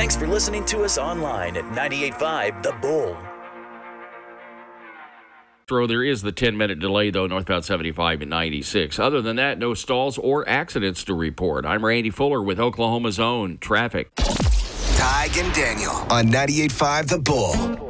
Thanks for listening to us online at 98.5 The Bull. There is the 10-minute delay, though, northbound 75 and 96. Other than that, no stalls or accidents to report. I'm Randy Fuller with Oklahoma's Own Traffic. Tig and Daniel on 98.5 The Bull.